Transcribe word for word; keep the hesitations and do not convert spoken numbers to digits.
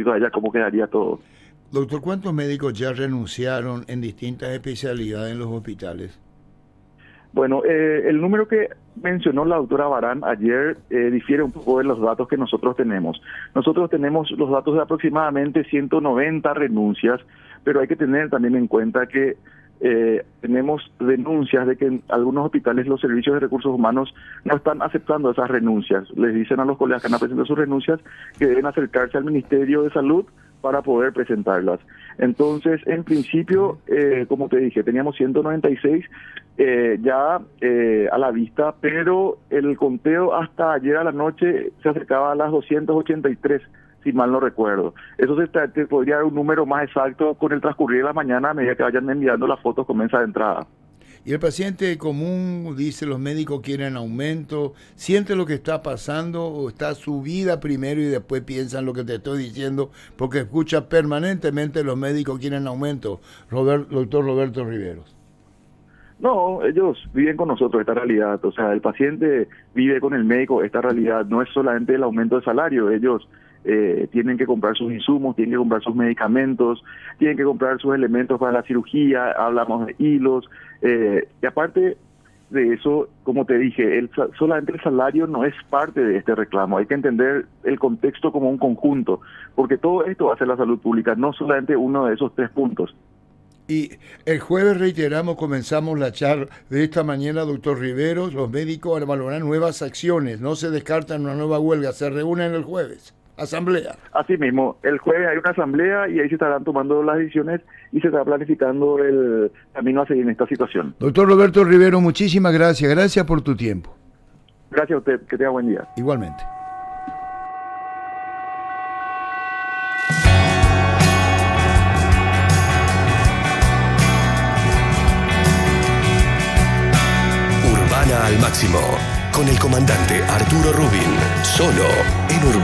minutitos allá cómo quedaría todo. Doctor, ¿cuántos médicos ya renunciaron en distintas especialidades en los hospitales? Bueno, eh, el número que mencionó la doctora Barán ayer eh, difiere un poco de los datos que nosotros tenemos. Nosotros tenemos los datos de aproximadamente ciento noventa renuncias, pero hay que tener también en cuenta que eh, tenemos denuncias de que en algunos hospitales los servicios de recursos humanos no están aceptando esas renuncias. Les dicen a los colegas que han presentado sus renuncias que deben acercarse al Ministerio de Salud para poder presentarlas. Entonces, en principio, eh, como te dije, teníamos ciento noventa y seis eh, ya eh, a la vista, pero el conteo hasta ayer a la noche se acercaba a las doscientos ochenta y tres, si mal no recuerdo. Eso se te, te podría dar un número más exacto con el transcurrir de la mañana a medida que vayan enviando las fotos con mesa de entrada. Y el paciente común dice los médicos quieren aumento, siente lo que está pasando o está su vida primero y después piensan lo que te estoy diciendo porque escucha permanentemente los médicos quieren aumento. Robert, doctor Roberto Riveros. No, ellos viven con nosotros esta realidad, o sea, el paciente vive con el médico esta realidad, no es solamente el aumento de salario, ellos eh, tienen que comprar sus insumos, tienen que comprar sus medicamentos, tienen que comprar sus elementos para la cirugía, hablamos de hilos, eh, y aparte de eso, como te dije, el, solamente el salario no es parte de este reclamo, hay que entender el contexto como un conjunto, porque todo esto va a ser la salud pública, no solamente uno de esos tres puntos. Y el jueves, reiteramos, comenzamos la charla de esta mañana, doctor Riveros. Los médicos van a valorar nuevas acciones, no se descartan una nueva huelga, se reúnen el jueves. Asamblea. Así mismo, el jueves hay una asamblea y ahí se estarán tomando las decisiones y se está planificando el camino a seguir en esta situación. Doctor Roberto Riveros, muchísimas gracias. Gracias por tu tiempo. Gracias a usted, que tenga buen día. Igualmente. Al máximo, con el comandante Arturo Rubin, solo en Urbana.